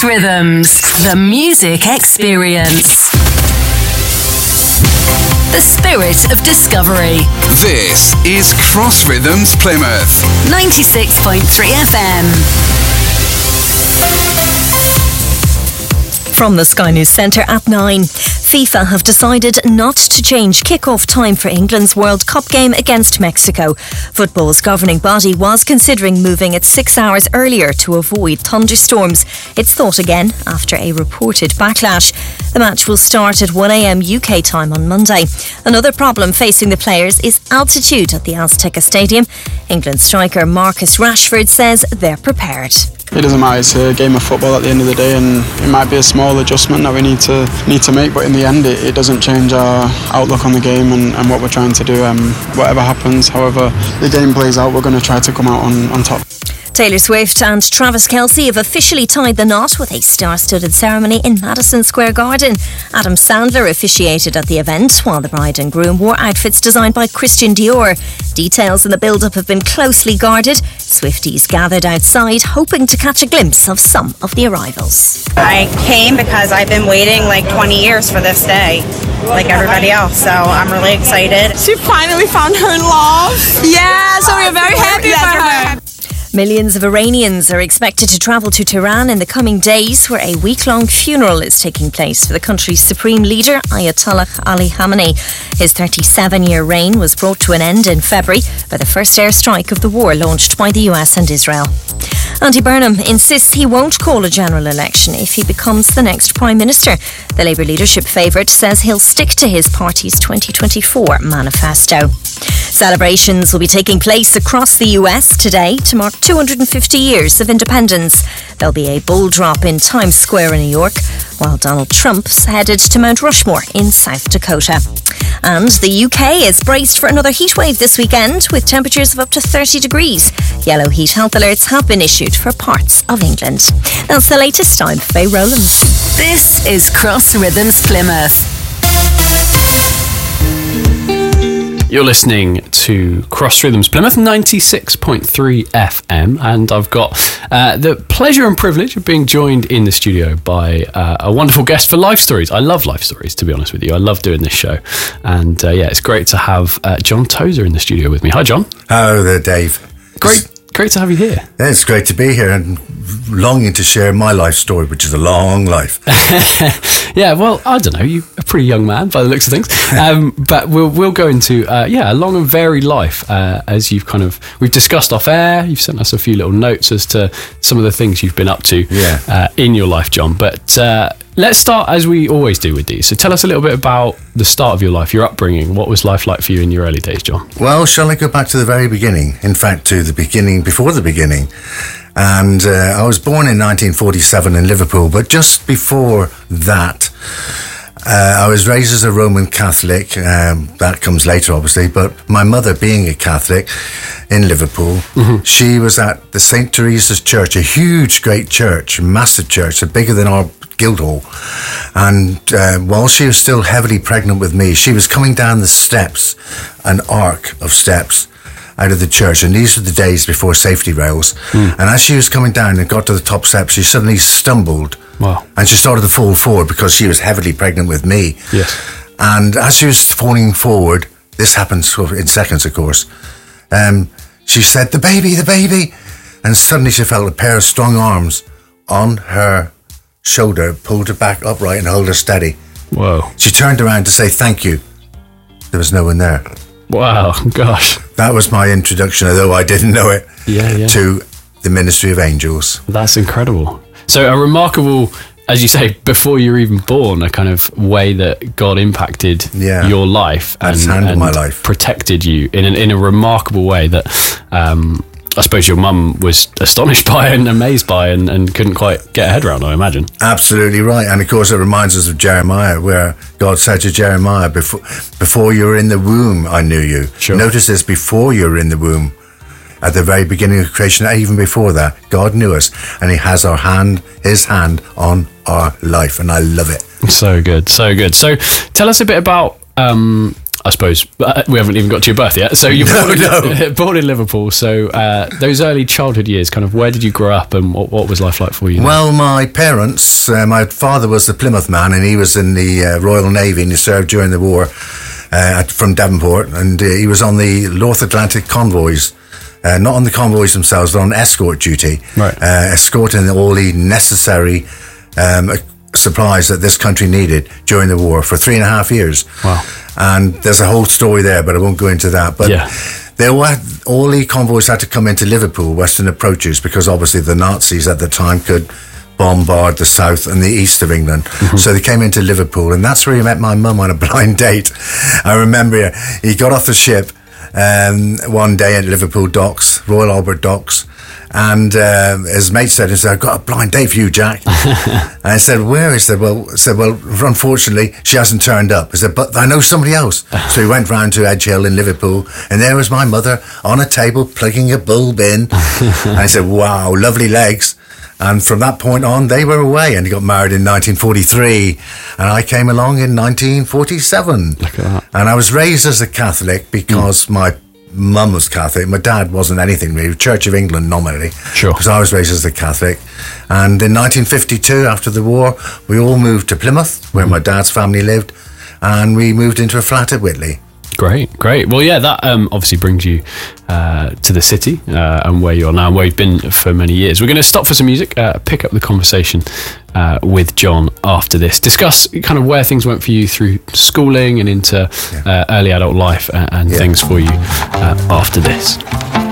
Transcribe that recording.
Cross Rhythms, the music experience. The spirit of discovery. This is Cross Rhythms Plymouth. 96.3 FM. From the Sky News Centre at 9. FIFA have decided not to change kick-off time for England's World Cup game against Mexico. Football's governing body was considering moving it 6 hours earlier to avoid thunderstorms. It's thought again after a reported backlash. The match will start at 1 a.m. UK time on Monday. Another problem facing the players is altitude at the Azteca Stadium. England striker Marcus Rashford says they're prepared. It doesn't matter, it's a game of football at the end of the day, and it might be a small adjustment that we need to make, but in the end it doesn't change our outlook on the game and what we're trying to do. Whatever happens, however the game plays out, we're going to try to come out on top. Taylor Swift and Travis Kelce have officially tied the knot with a star-studded ceremony in Madison Square Garden. Adam Sandler officiated at the event, while the bride and groom wore outfits designed by Christian Dior. Details in the build-up have been closely guarded. Swifties gathered outside, hoping to catch a glimpse of some of the arrivals. I came because I've been waiting like 20 years for this day, like everybody else, so I'm really excited. She finally found her love. Yeah, so we're very happy for her. Millions of Iranians are expected to travel to Tehran in the coming days, where a week-long funeral is taking place for the country's supreme leader, Ayatollah Ali Khamenei. His 37-year reign was brought to an end in February by the first airstrike of the war launched by the US and Israel. Andy Burnham insists he won't call a general election if he becomes the next Prime Minister. The Labour leadership favourite says he'll stick to his party's 2024 manifesto. Celebrations will be taking place across the US today to mark 250 years of independence. There'll be a bull drop in Times Square in New York, while Donald Trump's headed to Mount Rushmore in South Dakota. And the UK is braced for another heatwave this weekend, with temperatures of up to 30 degrees. Yellow heat health alerts have been issued for parts of England. That's the latest. I'm Faye Rowlands. This is Cross Rhythms Plymouth. You're listening to Cross Rhythms Plymouth 96.3 FM, and I've got the pleasure and privilege of being joined in the studio by a wonderful guest for Life Stories. I love Life Stories, to be honest with you. I love doing this show, and it's great to have John Tozer in the studio with me. Hi, John. Hello there, Dave. Great to have you here. Yeah, it's great to be here and longing to share my life story, which is a long life. Yeah, well, I don't know. You're a pretty young man by the looks of things. But we'll go into, a long and varied life as we've discussed off air. You've sent us a few little notes as to some of the things you've been up to in your life, John. But let's start as we always do with these. So tell us a little bit about the start of your life, your upbringing. What was life like for you in your early days, John? Well, shall I go back to the very beginning? In fact, to the beginning, before the beginning. And I was born in 1947 in Liverpool, but just before that, I was raised as a Roman Catholic. That comes later, obviously, but my mother being a Catholic in Liverpool, she was at the St. Teresa's Church, a huge, great church, massive church, bigger than our Guildhall. And while she was still heavily pregnant with me, she was coming down the steps, an arc of steps, out of the church, and these were the days before safety rails. And as she was coming down and got to the top step, she suddenly stumbled. Wow. And she started to fall forward because she was heavily pregnant with me. Yes. And as she was falling forward, this happens in seconds, of course, she said, the baby, and suddenly she felt a pair of strong arms on her shoulder, pulled her back upright and hold her steady. Whoa. She turned around to say thank you. There was no one there. Wow, gosh. That was my introduction, although I didn't know it, to the Ministry of Angels. That's incredible. So a remarkable, as you say, before you were even born, a kind of way that God impacted your life and my life, protected you in a remarkable way that I suppose your mum was astonished by and amazed by and couldn't quite get her head around, I imagine. Absolutely right. And of course it reminds us of Jeremiah, where God said to Jeremiah, before you were in the womb, I knew you. Sure. Notice this, before you were in the womb, at the very beginning of creation, even before that, God knew us, and he has his hand on our life, and I love it. So good, so good. So tell us a bit about I suppose we haven't even got to your birth yet. So you're born in Liverpool. So those early childhood years, kind of, where did you grow up, and what was life like for you? Well, my parents, my father was the Plymouth man, and he was in the Royal Navy, and he served during the war from Devonport, and he was on the North Atlantic convoys. Not on the convoys themselves, but on escort duty, right. Escorting all the necessary supplies that this country needed during the war for 3.5 years. Wow. And there's a whole story there, but I won't go into that. But all the convoys had to come into Liverpool, Western approaches, because obviously the Nazis at the time could bombard the south and the east of England. Mm-hmm. So they came into Liverpool, and that's where he met my mum on a blind date. I remember he got off the ship one day at Liverpool docks, Royal Albert Docks, and his mate said, "I've got a blind date for you, Jack." And I said, "Where?" He said, well, unfortunately, she hasn't turned up. I said, "But I know somebody else." So he went round to Edge Hill in Liverpool, and there was my mother on a table plugging a bulb in. And I said, "Wow, lovely legs." And from that point on, they were away, and he got married in 1943, and I came along in 1947. Look at that. And I was raised as a Catholic because my mum was Catholic. My dad wasn't anything really, Church of England nominally. Sure. Because I was raised as a Catholic. And in 1952, after the war, we all moved to Plymouth, where my dad's family lived, and we moved into a flat at Whitley. Great. Well, yeah, that obviously brings you to the city and where you are now, and where you've been for many years. We're going to stop for some music, pick up the conversation with John after this, discuss kind of where things went for you through schooling and into early adult life and things for you after this.